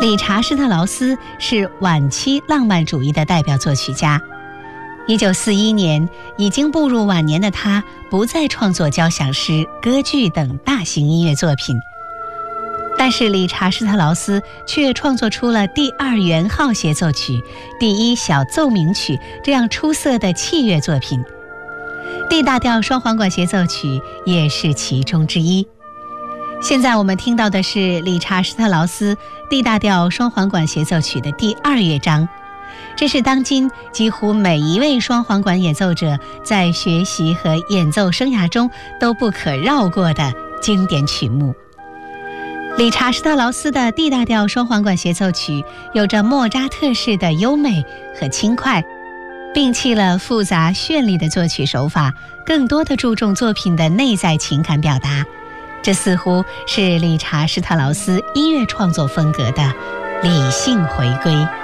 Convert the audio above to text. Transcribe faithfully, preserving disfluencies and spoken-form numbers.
理查施特劳斯是晚期浪漫主义的代表作曲家。一九四一年，已经步入晚年的他不再创作交响诗、歌剧等大型音乐作品，但是理查施特劳斯却创作出了第二圆号协奏曲、第一小奏鸣曲这样出色的器乐作品。D大调双簧管协奏曲也是其中之一。现在我们听到的是理查施特劳斯 D 大调双簧管协奏曲的第二乐章，这是当今几乎每一位双簧管演奏者在学习和演奏生涯中都不可绕过的经典曲目。理查施特劳斯的 D 大调双簧管协奏曲有着莫扎特式的优美和轻快，摒弃了复杂绚丽的作曲手法，更多的注重作品的内在情感表达。这似乎是理查施特劳斯音乐创作风格的理性回归。